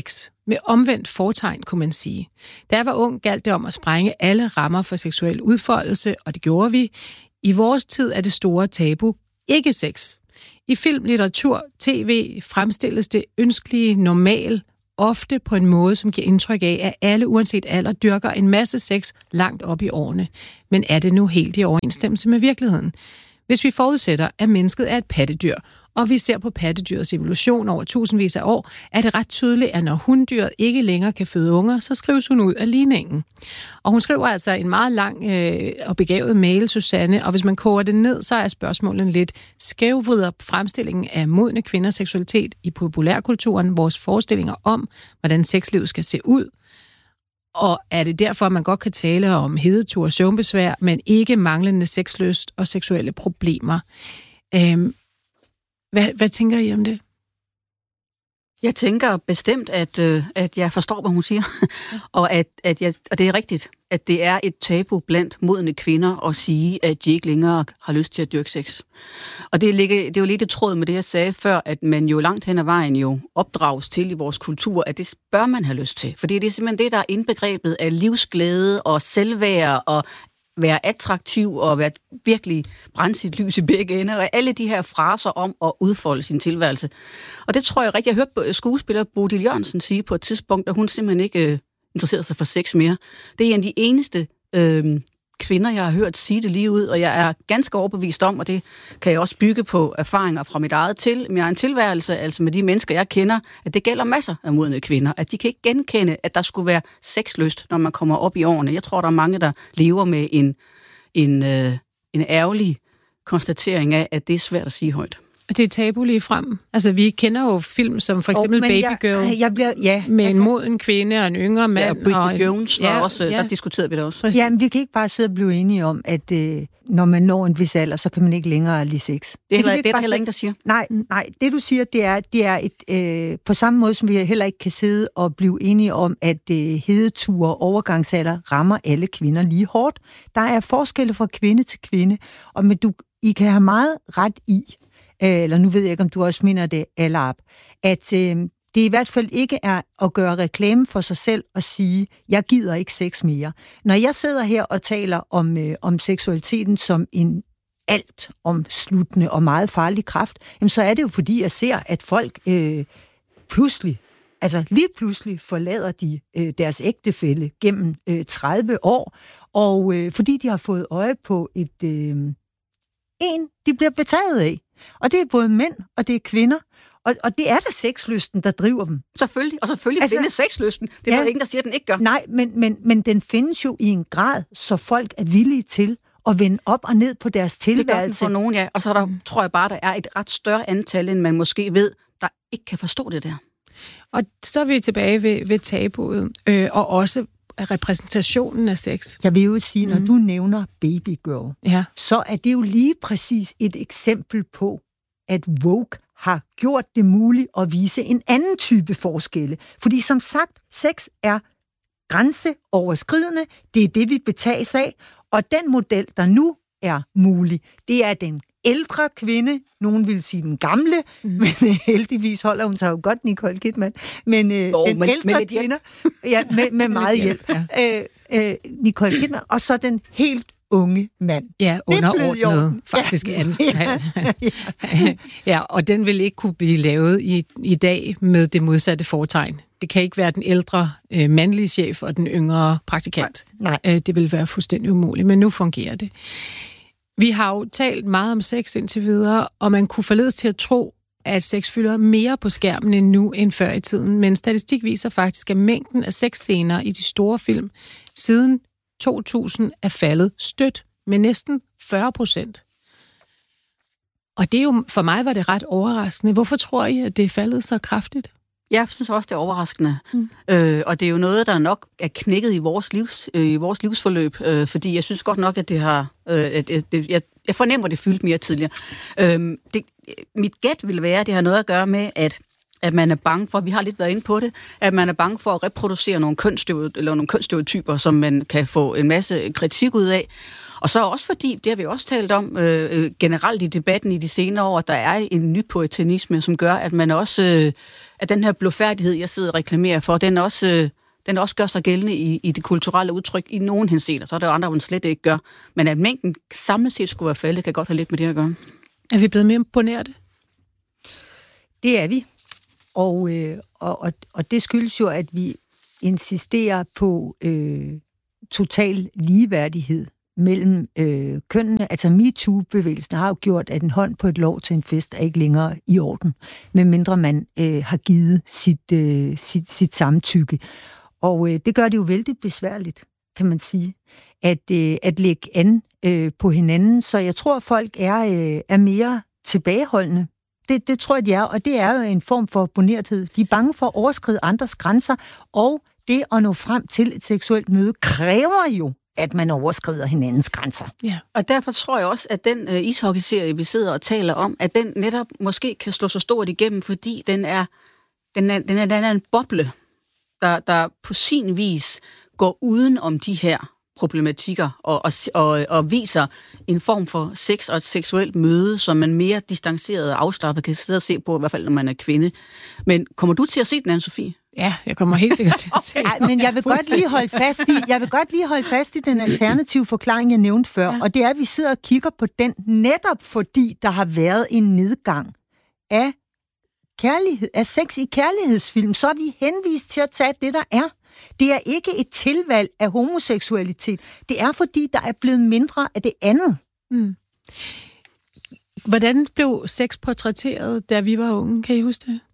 med omvendt fortegn, kunne man sige. Da jeg var ung, galt det om at sprænge alle rammer for seksuel udfoldelse, og det gjorde vi. I vores tid er det store tabu ikke sex. I film, litteratur, tv fremstilles det ønskelige normal, ofte på en måde, som giver indtryk af, at alle uanset alder dyrker en masse sex langt op i årene. Men er det nu helt i overensstemmelse med virkeligheden? Hvis vi forudsætter, at mennesket er et pattedyr, og vi ser på pattedyrets evolution over tusindvis af år, er det ret tydeligt, at når hunddyret ikke længere kan føde unger, så skrives hun ud af ligningen. Og hun skriver altså en meget lang øh, og begavet mail, Susanne, og hvis man koger det ned, så er spørgsmålet lidt: skævvrider fremstillingen af modne kvinders seksualitet i populærkulturen vores forestillinger om, hvordan sexlivet skal se ud? Og er det derfor, at man godt kan tale om hedetur og søvnbesvær, men ikke manglende sexlyst og seksuelle problemer? Øhm, hvad, hvad tænker I om det? Jeg tænker bestemt, at, øh, at jeg forstår, hvad hun siger. og, at, at jeg, og det er rigtigt, at det er et tabu blandt modne kvinder at sige, at de ikke længere har lyst til at dyrke sex. Og det er, det er jo lidt et tråd med det, jeg sagde før, at man jo langt hen ad vejen jo opdrages til i vores kultur, at det bør man have lyst til. Fordi det er simpelthen det, der er indbegrebet af livsglæde og selvværd og være attraktiv og være virkelig brænde sit lys i begge ender, og alle de her fraser om at udfolde sin tilværelse. Og det tror jeg rigtigt. Jeg hørte skuespiller Bodil Jørgensen sige på et tidspunkt, at hun simpelthen ikke øh, interesserer sig for sex mere. Det er en af de eneste øh, kvinder, jeg har hørt sige det lige ud, og jeg er ganske overbevist om, og det kan jeg også bygge på erfaringer fra mit eget til, med en tilværelse, altså med de mennesker, jeg kender, at det gælder masser af modne kvinder, at de kan ikke genkende, at der skulle være sexlyst, når man kommer op i årene. Jeg tror, der er mange, der lever med en, en, øh, en ærgerlig konstatering af, at det er svært at sige højt. Og det er tabu lige frem. Altså, vi kender jo film som for eksempel oh, Baby jeg, Girl, jeg bliver, ja, med altså, en moden kvinde og en yngre mand. Ja, og Bridget og, Jones var ja, også, ja. der diskuterede vi det også. ja, men vi kan ikke bare sidde og blive enige om, at øh, når man når en vis alder, så kan man ikke længere lide sex. Det er, heller, det, det er der heller ingen, der siger. Nej, nej, det du siger, det er, det er et, øh, på samme måde, som vi heller ikke kan sidde og blive enige om, at øh, hedeture og overgangsalder rammer alle kvinder lige hårdt. Der er forskelle fra kvinde til kvinde, og men du, I kan have meget ret i, eller nu ved jeg ikke, om du også mener det, Alab, at øh, det i hvert fald ikke er at gøre reklame for sig selv og sige, jeg gider ikke sex mere. Når jeg sidder her og taler om, øh, om seksualiteten som en alt omsluttende og meget farlig kraft, jamen så er det jo fordi, jeg ser, at folk øh, pludselig, altså lige pludselig forlader de øh, deres ægtefælle gennem øh, tredive år, og øh, fordi de har fået øje på et øh, en, de bliver betaget af. Og det er både mænd, og det er kvinder. Og, og det er da sexlysten, der driver dem. Selvfølgelig, og selvfølgelig altså, findes sexlysten. Det er ja, der ingen, der siger, at den ikke gør. Nej, men, men, men den findes jo i en grad, så folk er villige til at vende op og ned på deres tilværelse. Det gør den for nogen, ja. Og så er der, tror jeg bare, der er et ret større antal, end man måske ved, der ikke kan forstå det der. Og så er vi tilbage ved, ved tabuet, øh, og også repræsentationen af sex. Jeg vil jo sige, når mm. du nævner Baby Girl, ja. så er det jo lige præcis et eksempel på, at woke har gjort det muligt at vise en anden type forskelle. Fordi som sagt, sex er grænseoverskridende, det er det, vi betages af, og den model, der nu er mulig, det er den ældre kvinde, nogen vil sige den gamle, mm. men uh, heldigvis holder hun sig jo godt, Nicole Kidman, men uh, oh, den men, ældre men kvinde, ja, med, med meget hjælp, ja. uh, uh, Nicole Kidman, og så den helt unge mand. Ja, underordnet, faktisk ja. anstrengt. Ja. Ja, og den vil ikke kunne blive lavet i, i dag med det modsatte fortegn. Det kan ikke være den ældre øh, mandlige chef og den yngre praktikant. Nej. Øh, det vil være fuldstændig umuligt, men nu fungerer det. Vi har jo talt meget om sex indtil videre, og man kunne forledes til at tro, at sex fylder mere på skærmen end nu end før i tiden. Men statistik viser faktisk, at mængden af sexscener i de store film siden to tusind er faldet stødt med næsten fyrre procent. Og det er jo, for mig var det ret overraskende. Hvorfor tror I, at det er faldet så kraftigt? Jeg synes også, det er overraskende. Mm. Øh, og det er jo noget, der nok er knækket i vores, livs, øh, i vores livsforløb, øh, fordi jeg synes godt nok, at det har... Øh, at, at, at, jeg, jeg fornemmer, det fyldt mere tidligere. Øh, det, mit gæt vil være, at det har noget at gøre med, at at man er bange for, vi har lidt været inde på det, at man er bange for at reproducere nogle kønsstereotyper, eller nogle kønsstereotyper, som man kan få en masse kritik ud af. Og så også fordi, det har vi også talt om øh, generelt i debatten i de senere år, at der er en ny puritanisme, som gør, at man også, øh, at den her blufærdighed, jeg sidder og reklamerer for, den også, øh, den også gør sig gældende i, i det kulturelle udtryk i nogen henseender. Så er der jo andre, man slet ikke gør. Men at mængden samlet set skulle være faldet, kan godt have lidt med det at gøre. Er vi blevet mere imponeret? Det er vi. Og, øh, og, og, og det skyldes jo, at vi insisterer på øh, total ligeværdighed mellem øh, kønnene. Altså MeToo-bevægelsen har jo gjort, at en hånd på et lov til en fest er ikke længere i orden, medmindre man øh, har givet sit, øh, sit, sit samtykke. Og øh, det gør det jo vældig besværligt, kan man sige, at, øh, at lægge an øh, på hinanden. Så jeg tror, folk er, øh, er mere tilbageholdende. Det, det tror jeg, de er, og det er jo en form for bonerthed. De er bange for at overskride andres grænser, og det at nå frem til et seksuelt møde kræver jo, at man overskrider hinandens grænser. Ja. Og derfor tror jeg også, at den uh, ishockey-serie, vi sidder og taler om, at den netop måske kan slå så stort igennem, fordi den er, den er, den er, den er en boble, der, der på sin vis går uden om de her problematikker og, og, og, og viser en form for sex og et seksuelt møde, som man mere distanceret og afslappet kan sidde og se på, i hvert fald når man er kvinde. Men kommer du til at se den, Anne-Sophie? Ja, jeg kommer helt sikkert til at se okay. Ej, men jeg vil godt lige holde fast i, jeg vil godt lige holde fast i den alternative forklaring, jeg nævnte før, ja. Og det er, at vi sidder og kigger på den, netop fordi der har været en nedgang af kærlighed, af sex i kærlighedsfilm, så er vi henvist til at tage det, der er. Det er ikke et tilvalg af homoseksualitet. Det er, fordi der er blevet mindre af det andet. Mm. Hvordan blev sex portrætteret, da vi var unge? Kan I huske det?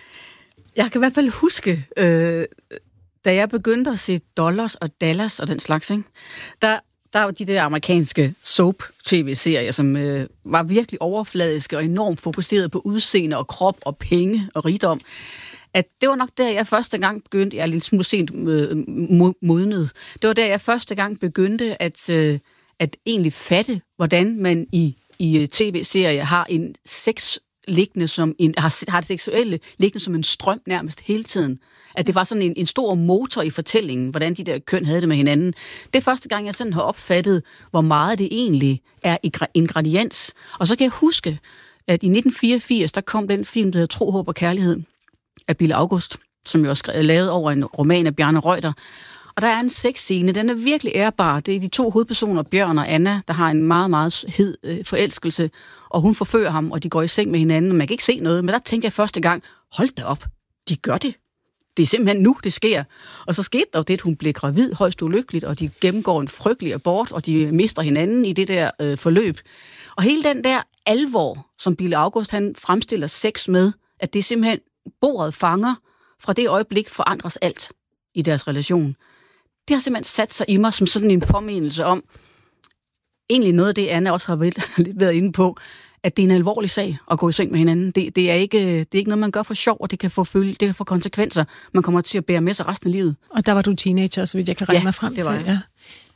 Jeg kan i hvert fald huske, øh, da jeg begyndte at se Dollars og Dallas og den slags, ikke? Der, der var de der amerikanske soap-tv-serier, som øh, var virkelig overfladiske og enormt fokuseret på udseende og krop og penge og rigdom. At det var nok der, jeg første gang begyndte, jeg er lidt smule sent øh, modnet, det var der, jeg første gang begyndte at, øh, at egentlig fatte, hvordan man i, i tv-serier har en sex liggende som en, har, har det seksuelle liggende som en strøm nærmest hele tiden. At det var sådan en, en stor motor i fortællingen, hvordan de der køn havde det med hinanden. Det er første gang, jeg sådan har opfattet, hvor meget det egentlig er ingrediens. Og så kan jeg huske, at i nitten fireogfirs, der kom den film, der hedder Tro, Håb og Kærlighed, af Bille August, som jo er lavet over en roman af Bjarne Reuter. Og der er en sexscene, den er virkelig ærbar. Det er de to hovedpersoner, Bjørn og Anna, der har en meget, meget hed øh, forelskelse, og hun forfører ham, og de går i seng med hinanden, og man kan ikke se noget, men der tænkte jeg første gang, hold da op, de gør det. Det er simpelthen nu, det sker. Og så skete der jo det, at hun blev gravid, højst ulykkeligt, og de gennemgår en frygtelig abort, og de mister hinanden i det der øh, forløb. Og hele den der alvor, som Bille August han fremstiller sex med, at det simpelthen bordet fanger, fra det øjeblik forandres alt i deres relation. Det har simpelthen sat sig i mig som sådan en påmindelse om, egentlig noget af det, Anna også har været inde på, at det er en alvorlig sag at gå i seng med hinanden. Det, det, er, ikke, det er ikke noget, man gør for sjov, og det kan få, følge, det kan få konsekvenser. Man kommer til at bære med sig resten af livet. Og der var du teenager, så vidt jeg kan regne ja, mig frem det var til. Ja.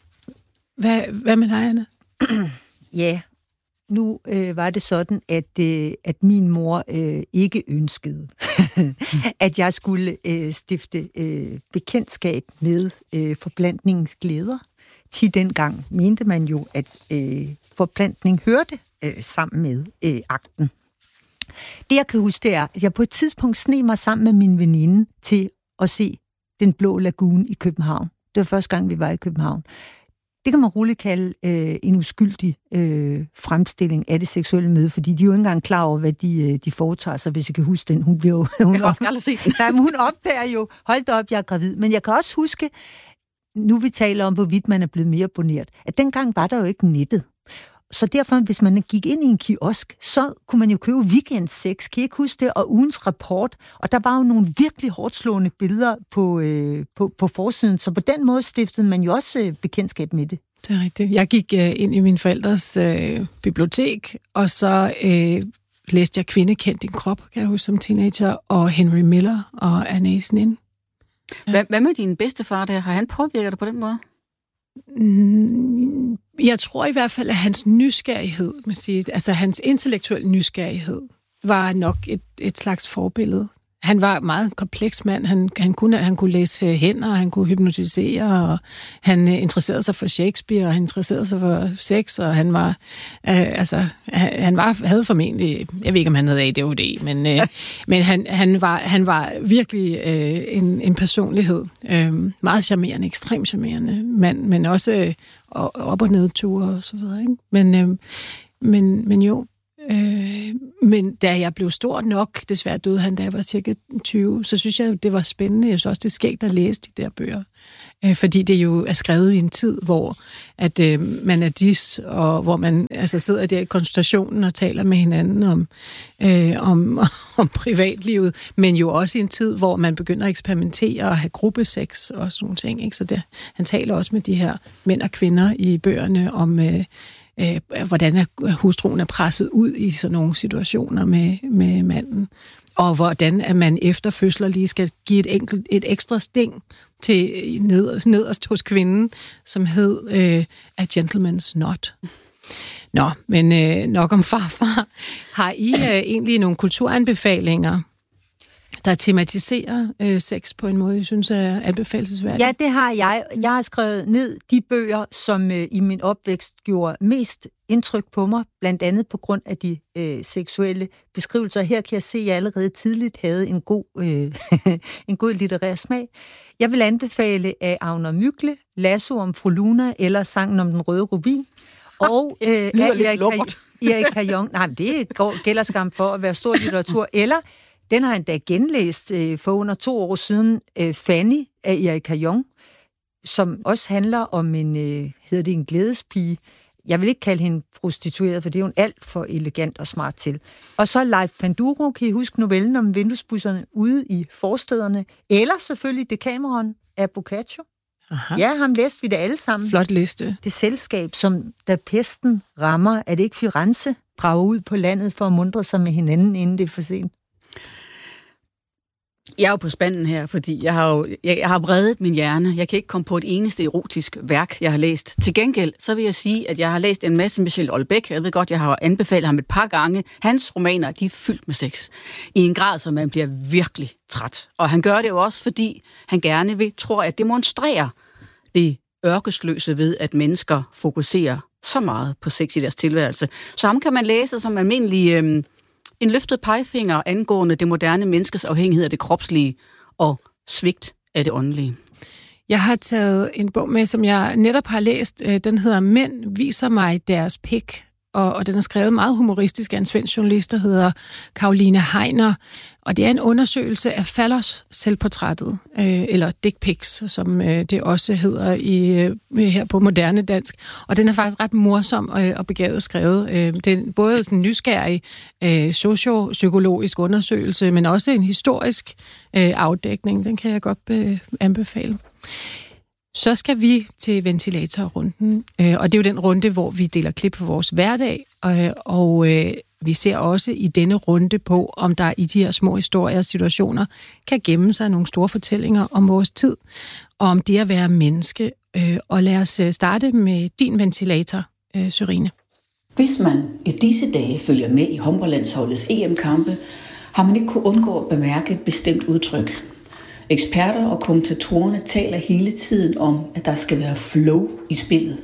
Hvad, hvad med dig, Anna? Ja, nu øh, var det sådan, at, øh, at min mor øh, ikke ønskede, at jeg skulle øh, stifte øh, bekendtskab med øh, forplantningens glæder. Til dengang mente man jo, at øh, forplantning hørte øh, sammen med øh, akten. Det, jeg kan huske, det er, at jeg på et tidspunkt sneg mig sammen med min veninde til at se Den Blå Lagune i København. Det var første gang, vi var i København. Det kan man roligt kalde øh, en uskyldig øh, fremstilling af det seksuelle møde, fordi de er jo ikke engang klar over, hvad de, øh, de foretager sig, hvis jeg kan huske den. Hun bliver jo... Hun jeg kan også aldrig se den. Nej, men hun opdager jo, hold da op, jeg er gravid. Men jeg kan også huske, nu vi taler om, hvorvidt man er blevet mere abonneret, at dengang var der jo ikke nettet. Så derfor, hvis man gik ind i en kiosk, så kunne man jo købe weekendsex, kan I ikke huske det, og ugens rapport. Og der var jo nogle virkelig hårdt slående billeder på, øh, på, på forsiden, så på den måde stiftede man jo også øh, bekendtskab med det. Det er rigtigt. Jeg gik øh, ind i min forældres øh, bibliotek, og så øh, læste jeg Kvinde kendt din krop, kan jeg huske, som teenager, og Henry Miller og Anne Snin. Ja. Hvad, hvad med din bedstefar der? Har han påvirket dig på den måde? Mm, jeg tror i hvert fald, at hans nysgerrighed, man siger, altså hans intellektuelle nysgerrighed, var nok et, et slags forbillede. Han var meget kompleks mand. Han, han, kunne, han kunne læse hænder, han kunne hypnotisere, og han uh, interesserede sig for Shakespeare, og han interesserede sig for sex, og han var, uh, altså, han var, havde formentlig, jeg ved ikke, om han havde A D H D, men, uh, men han, han, var, han var virkelig uh, en, en personlighed. Uh, meget charmerende, ekstremt charmerende mand, men også uh, op- og nedture og så videre. Ikke? Men, uh, men, men jo, Øh, men da jeg blev stor nok, desværre døde han, da jeg var cirka tyve, så synes jeg, det var spændende. Jeg synes også, det er skægt at læse de der bøger. Øh, fordi det jo er skrevet i en tid, hvor at, øh, man er dis, og hvor man altså, sidder der i konsultationen og taler med hinanden om, øh, om, om privatlivet, men jo også i en tid, hvor man begynder at eksperimentere og have gruppesex og sådan nogle ting. Ikke? Så det, han taler også med de her mænd og kvinder i bøgerne om øh, Øh, hvordan hustruen er presset ud i sådan nogle situationer med, med manden, og hvordan at man efter fødsler lige skal give et, enkelt, et ekstra sting til ned, nederst hos kvinden, som hed øh, A Gentleman's Knot. Nå, men øh, nok om farfar. Har I øh, egentlig nogle kulturanbefalinger, der tematiserer øh, sex på en måde, jeg synes er anbefalelsesværdigt? Ja, det har jeg. Jeg har skrevet ned de bøger, som øh, i min opvækst gjorde mest indtryk på mig, blandt andet på grund af de øh, seksuelle beskrivelser. Her kan jeg se, at jeg allerede tidligt havde en god, øh, en god litterær smag. Jeg vil anbefale af Agner Mykle, Lasso om fru Luna, eller Sangen om den røde rubin. Og øh, af Erik, Erik Caillon. Nej, men det gælder skam for at være stor litteratur. Eller den har jeg endda genlæst øh, for under to år siden, øh, Fanny af Erik Caillon, som også handler om en, øh, hedder det en glædespige. Jeg vil ikke kalde hende prostitueret, for det er hun alt for elegant og smart til. Og så Leif Panduro, kan I huske novellen om vinduespudserne ude i forstederne? Eller selvfølgelig Decameron af Boccaccio. Aha. Ja, ham læste vi det alle sammen. Flot liste. Det selskab, som da pesten rammer, er det ikke Firenze, drager ud på landet for at mundre sig med hinanden, inden det er for sent. Jeg er jo på spanden her, fordi jeg har jo jeg, jeg har vredet min hjerne. Jeg kan ikke komme på et eneste erotisk værk, jeg har læst. Til gengæld, så vil jeg sige, at jeg har læst en masse Michel Houellebecq. Jeg ved godt, jeg har anbefalet ham et par gange. Hans romaner, de er fyldt med sex. I en grad, så man bliver virkelig træt. Og han gør det jo også, fordi han gerne vil, tror jeg, demonstrere det ørkesløse ved, at mennesker fokuserer så meget på sex i deres tilværelse. Så ham kan man læse som almindelig Øh, en løftet pegefinger angående det moderne menneskes afhængighed af det kropslige og svigt af det åndelige. Jeg har taget en bog med, som jeg netop har læst. Den hedder Mænd viser mig deres pik, og, og den er skrevet meget humoristisk af en svensk journalist, der hedder Caroline Heiner. Og det er en undersøgelse af Fallos selvportrættet, øh, eller dick pics, som øh, det også hedder i, øh, her på moderne dansk. Og den er faktisk ret morsom og, og begavet skrevet. Øh, det er både sådan en nysgerrig øh, sociopsykologisk undersøgelse, men også en historisk øh, afdækning. Den kan jeg godt øh, anbefale. Så skal vi til ventilatorrunden, øh, og det er jo den runde, hvor vi deler klip på vores hverdag, øh, og øh, vi ser også i denne runde på, om der i de her små historier og situationer kan gemme sig nogle store fortællinger om vores tid, og om det at være menneske. Øh, og lad os starte med din ventilator, øh, Sørine. Hvis man i disse dage følger med i håndboldlandsholdets E M-kampe, har man ikke kunnet undgå at bemærke et bestemt udtryk. Eksperter og kommentatorerne taler hele tiden om, at der skal være flow i spillet.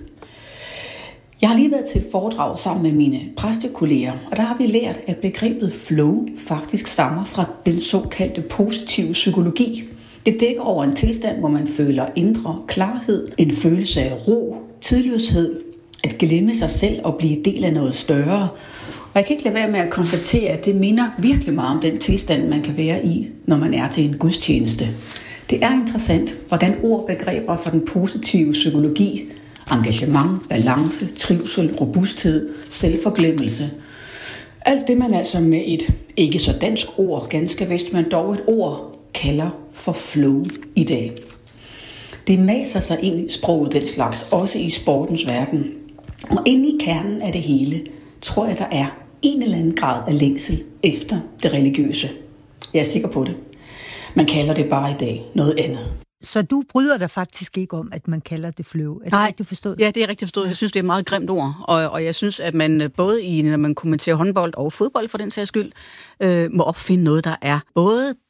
Jeg har lige været til et foredrag sammen med mine præstekolleger, og der har vi lært, at begrebet flow faktisk stammer fra den såkaldte positive psykologi. Det dækker over en tilstand, hvor man føler indre klarhed, en følelse af ro, tidløshed, at glemme sig selv og blive del af noget større. Og jeg kan ikke lade være med at konstatere, at det minder virkelig meget om den tilstand, man kan være i, når man er til en gudstjeneste. Det er interessant, hvordan ordbegreber fra den positive psykologi, engagement, balance, trivsel, robusthed, selvforglemmelse, alt det man altså med et ikke så dansk ord, ganske vist, men dog et ord, kalder for flow i dag. Det maser sig ind i sproget den slags, også i sportens verden. Og inde i kernen af det hele, tror jeg, der er en eller anden grad af længsel efter det religiøse. Jeg er sikker på det. Man kalder det bare i dag noget andet. Så du bryder dig faktisk ikke om, at man kalder det flow? Er det Nej, rigtigt forstået? Ja, det er rigtigt forstået. Jeg synes, det er et meget grimt ord. Og, og jeg synes, at man både i, når man kommenterer håndbold og fodbold for den sags skyld, øh, må opfinde noget, der er både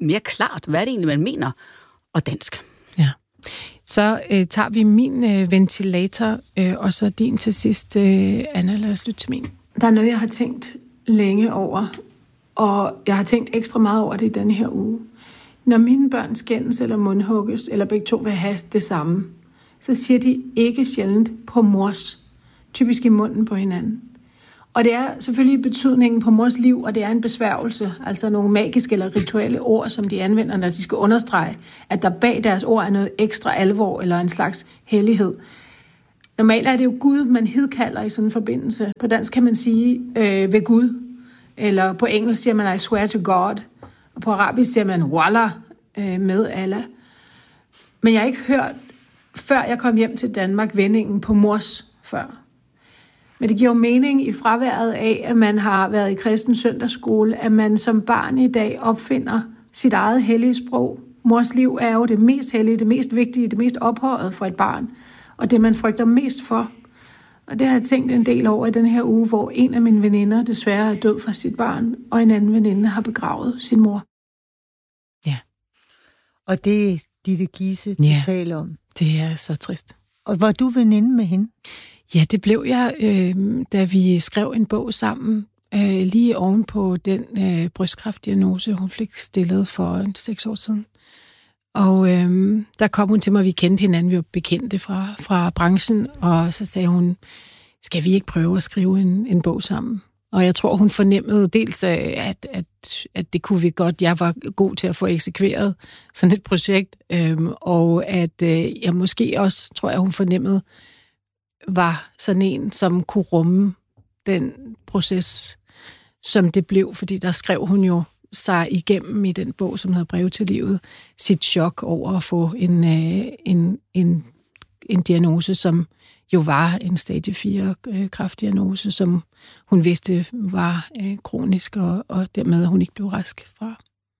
mere klart, hvad er det egentlig, man mener, og dansk. Ja. Så øh, tager vi min øh, ventilator, øh, og så din til sidst. Øh, Anna, lad os lytte til min. Der er noget, jeg har tænkt længe over, og jeg har tænkt ekstra meget over det i denne her uge. Når mine børn skændes eller mundhugges, eller begge to vil have det samme, så siger de ikke sjældent på mors, typisk i munden på hinanden. Og det er selvfølgelig betydningen på mors liv, og det er en besværgelse, altså nogle magiske eller rituelle ord, som de anvender, når de skal understrege, at der bag deres ord er noget ekstra alvor eller en slags hellighed. Normalt er det jo Gud, man hidkalder i sådan en forbindelse. På dansk kan man sige øh, ved Gud, eller på engelsk siger man I swear to God, og på arabisk siger man Wallah øh, med Allah. Men jeg har ikke hørt, før jeg kom hjem til Danmark, vendingen på mors før. Men det giver jo mening i fraværet af, at man har været i kristen søndagsskole, at man som barn i dag opfinder sit eget hellige sprog. Mors liv er jo det mest hellige, det mest vigtige, det mest ophøjede for et barn, og det man frygter mest for. Og det har jeg tænkt en del over i den her uge, hvor en af mine veninder desværre er død fra sit barn, og en anden veninde har begravet sin mor. Ja. Og det er Ditte Giese, du ja, taler om. Det er så trist. Og var du veninde med hende? Ja, det blev jeg, øh, da vi skrev en bog sammen, øh, lige oven på den øh, brystkræftdiagnose, hun fik stillet for en seks år siden. Og øh, der kom hun til mig, vi kendte hinanden, vi var bekendte fra, fra branchen, og så sagde hun, skal vi ikke prøve at skrive en, en bog sammen? Og jeg tror, hun fornemmede dels, at, at, at det kunne vi godt, jeg var god til at få eksekveret sådan et projekt, øh, og at øh, jeg måske også, tror jeg, hun fornemmede, var sådan en, som kunne rumme den proces, som det blev, fordi der skrev hun jo sig igennem i den bog, som hedder Breve til livet, sit chok over at få en, en, en, en diagnose, som jo var en stadie fire kræftdiagnose, som hun vidste var øh, kronisk, og, og dermed hun ikke blev rask fra.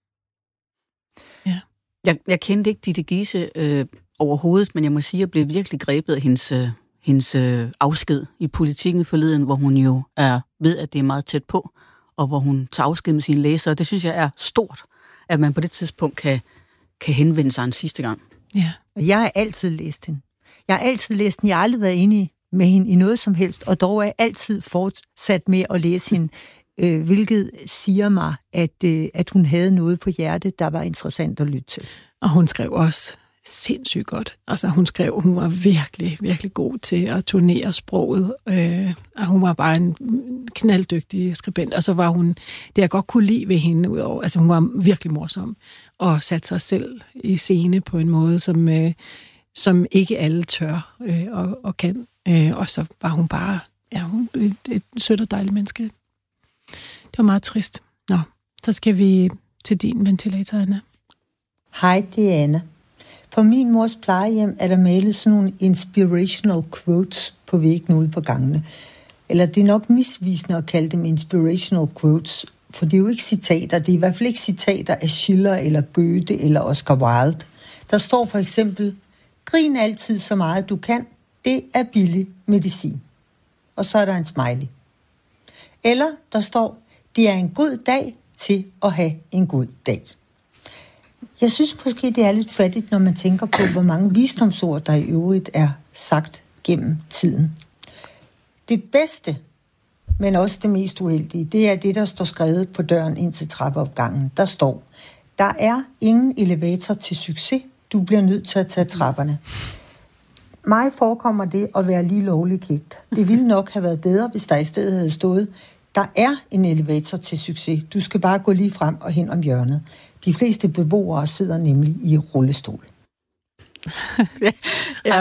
Ja. Jeg, jeg kendte ikke Ditte Giese øh, overhovedet, men jeg må sige, at jeg blev virkelig grebet af hendes... Øh hendes øh, afsked i Politikken forleden, hvor hun jo er ved, at det er meget tæt på, og hvor hun tager afsked med sine læsere. Det synes jeg er stort, at man på det tidspunkt kan, kan henvende sig en sidste gang. Ja. Og jeg har altid læst hende. Jeg har altid læst hende. Jeg har aldrig været inde med hende i noget som helst, og dog er jeg altid fortsat med at læse hende, øh, hvilket siger mig, at, øh, at hun havde noget på hjertet, der var interessant at lytte til. Og hun skrev også sindssygt godt. Altså hun skrev, hun var virkelig, virkelig god til at turnere sproget, øh, og hun var bare en knalddygtig skribent, og så var hun, det jeg godt kunne lide ved hende, udover, altså hun var virkelig morsom, og satte sig selv i scene på en måde, som, øh, som ikke alle tør øh, og, og kan, øh, og så var hun bare, ja, hun et, et sødt og dejligt menneske. Det var meget trist. Nå, så skal vi til din ventilator, Anna. Hej, det er Anna. På min mors plejehjem er der malet sådan nogle inspirational quotes på væggene ude på gangene. Eller det er nok misvisende at kalde dem inspirational quotes, for det er jo ikke citater. Det er i hvert fald ikke citater af Schiller eller Goethe eller Oscar Wilde. Der står for eksempel, grin altid så meget du kan, det er billig medicin. Og så er der en smiley. Eller der står, det er en god dag til at have en god dag. Jeg synes måske, det er lidt fattigt, når man tænker på, hvor mange visdomsord, der i øvrigt er sagt gennem tiden. Det bedste, men også det mest uheldige, det er det, der står skrevet på døren ind til trappeopgangen. Der står, der er ingen elevator til succes. Du bliver nødt til at tage trapperne. Mig forekommer det at være lige lovligt kægt. Det ville nok have været bedre, hvis der i stedet havde stået, der er en elevator til succes. Du skal bare gå lige frem og hen om hjørnet. De fleste beboere sidder nemlig i rullestol. ja, ja.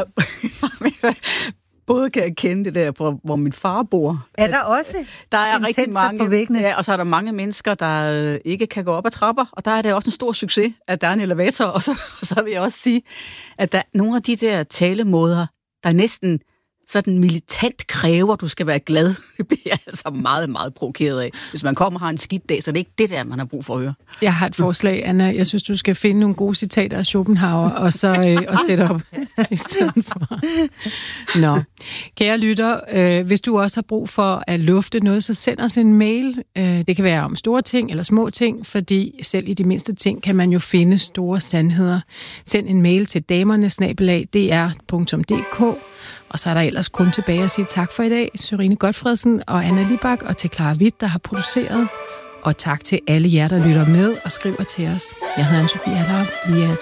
Både kan jeg kende det der, hvor min far bor. Er der også der er rigtig mange på væggene? Ja, og så er der mange mennesker, der ikke kan gå op ad trapper, og der er det også en stor succes, at der er en elevator. Og så, og så vil jeg også sige, at der er nogle af de der talemåder, der næsten sådan militant kræver, du skal være glad. Det bliver jeg altså meget, meget provokeret af. Hvis man kommer og har en skidt dag, så er det ikke det der, man har brug for at høre. Jeg har et forslag, Anna. Jeg synes, du skal finde nogle gode citater af Schopenhauer, og så øh, og sætte op i stedet for. Nå. Kære lytter, øh, hvis du også har brug for at lufte noget, så send os en mail. Øh, det kan være om store ting eller små ting, fordi selv i de mindste ting kan man jo finde store sandheder. Send en mail til damerne snabel-a d r punktum d k. Og så er der ellers kun tilbage at sige tak for i dag. Sørine Gotfredsen og Anna Libak, og til Clara Witt, der har produceret. Og tak til alle jer, der lytter med og skriver til os. Jeg hedder Anne-Sophie Haller. Vi er